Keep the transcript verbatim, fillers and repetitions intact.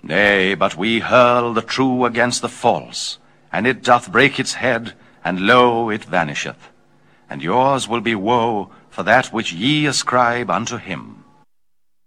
Nay, but we hurl the true against the false, and it doth break its head, and lo, it vanisheth. And yours will be woe for that which ye ascribe unto him.